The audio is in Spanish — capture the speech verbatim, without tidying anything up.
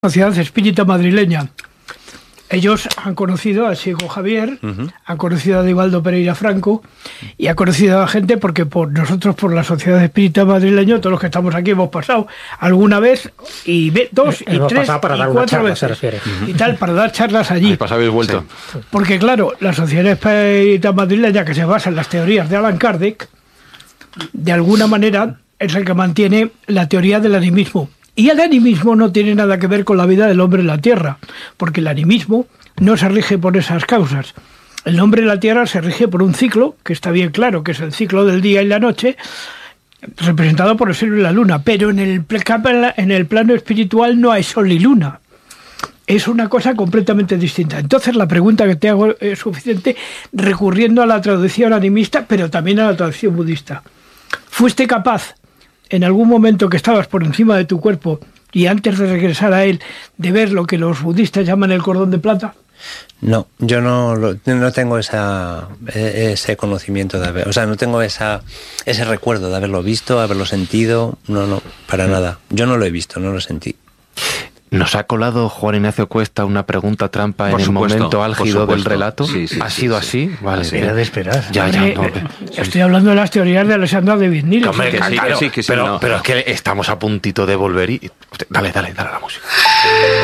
Sociedad Espírita Madrileña. Ellos han conocido a Siego Javier, uh-huh. han conocido a Divaldo Pereira Franco y han conocido a gente porque por nosotros, por la Sociedad Espírita Madrileña, todos los que estamos aquí hemos pasado alguna vez y ve, dos y hemos tres para y dar cuatro charla, veces se refiere. Uh-huh. y tal, para dar charlas allí. Pasado habéis vuelto. Sí. Porque claro, la Sociedad Espírita Madrileña, que se basa en las teorías de Allan Kardec, de alguna manera es el que mantiene la teoría del animismo. Y el animismo no tiene nada que ver con la vida del hombre en la Tierra, porque el animismo no se rige por esas causas. El hombre en la Tierra se rige por un ciclo, que está bien claro, que es el ciclo del día y la noche, representado por el sol y la luna, pero en el, en el plano espiritual no hay sol y luna. Es una cosa completamente distinta. Entonces la pregunta que te hago es suficiente recurriendo a la tradición animista, pero también a la tradición budista. ¿Fuiste capaz en algún momento que estabas por encima de tu cuerpo y antes de regresar a él, de ver lo que los budistas llaman el cordón de plata? No, yo no, no tengo esa, ese conocimiento de haber, o sea, no tengo esa, ese recuerdo de haberlo visto, haberlo sentido, no, no, para nada. Yo no lo he visto, no lo sentí. Nos ha colado Juan Ignacio Cuesta una pregunta trampa por en supuesto, el momento álgido del relato. Sí, sí, ¿Ha sí, sido sí, así? Vale, sí. Era de esperar. Ya, ya, no, eh, estoy hablando de las teorías de Alexandra de Vignil. Hombre, que sí, claro, que sí, que sí, pero, no. pero es que estamos a puntito de volver y... Dale, dale, dale a la música.